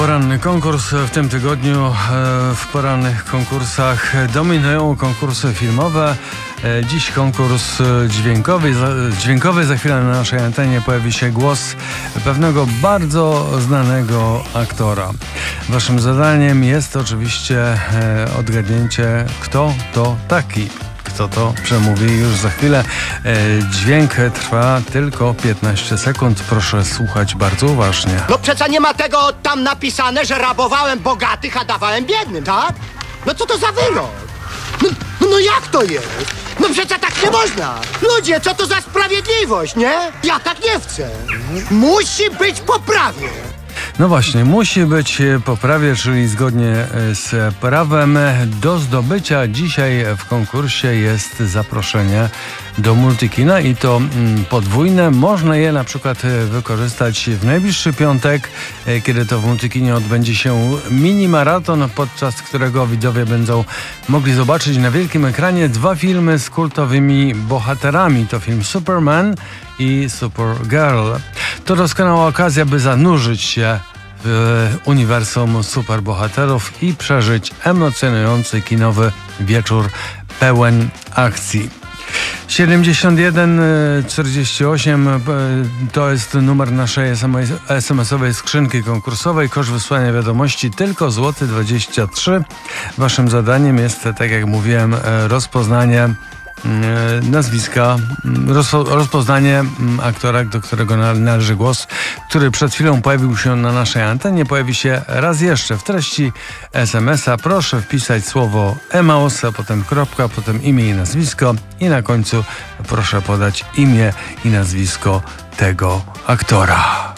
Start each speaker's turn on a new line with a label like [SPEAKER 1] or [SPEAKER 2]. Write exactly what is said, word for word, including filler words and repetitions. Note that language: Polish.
[SPEAKER 1] Poranny konkurs w tym tygodniu. W porannych konkursach dominują konkursy filmowe. Dziś konkurs dźwiękowy. dźwiękowy. Za chwilę na naszej antenie pojawi się głos pewnego bardzo znanego aktora. Waszym zadaniem jest oczywiście odgadnięcie, kto to taki. Kto to przemówi już za chwilę. Dźwięk trwa tylko piętnaście sekund. Proszę słuchać bardzo uważnie.
[SPEAKER 2] No przecież nie ma tego tam napisane, że rabowałem bogatych, a dawałem biednym, tak? No co to za wyrok? No, no jak to jest? No przecież tak nie można! Ludzie, co to za sprawiedliwość, nie? Ja tak nie chcę! Musi być poprawnie!
[SPEAKER 1] No właśnie, musi być poprawnie, czyli zgodnie z prawem. Do zdobycia dzisiaj w konkursie jest zaproszenie do Multikina i to podwójne. Można je na przykład wykorzystać w najbliższy piątek, kiedy to w Multikinie odbędzie się mini maraton, podczas którego widzowie będą mogli zobaczyć na wielkim ekranie dwa filmy z kultowymi bohaterami. To film Superman i Supergirl. To doskonała okazja, by zanurzyć się w uniwersum superbohaterów i przeżyć emocjonujący kinowy wieczór pełen akcji. siedemdziesiąt jeden czterdzieści osiem to jest numer naszej es em esowej skrzynki konkursowej. Koszt wysłania wiadomości tylko złoty dwadzieścia trzy. Waszym zadaniem jest, tak jak mówiłem, rozpoznanie nazwiska, rozpoznanie aktora, do którego należy głos, który przed chwilą pojawił się na naszej antenie. Pojawi się raz jeszcze w treści es emesa. Proszę wpisać słowo Emaus, a potem kropka, potem imię i nazwisko i na końcu proszę podać imię i nazwisko tego aktora.